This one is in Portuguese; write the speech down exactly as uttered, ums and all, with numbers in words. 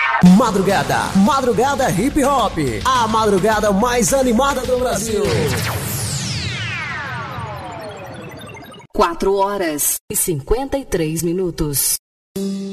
Madrugada, madrugada hip hop, a madrugada mais animada do Brasil. Quatro horas e cinquenta e três minutos.